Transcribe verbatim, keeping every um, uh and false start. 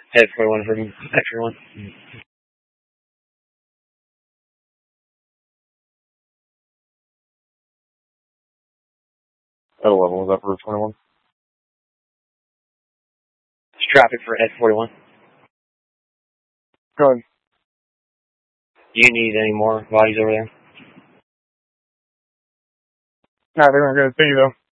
Head forty-one for X-ray one. At eleven, was that for twenty-one? It's traffic for Ed forty-one. Go ahead. Do you need any more bodies over there? No, I think we're good. Thank you, though.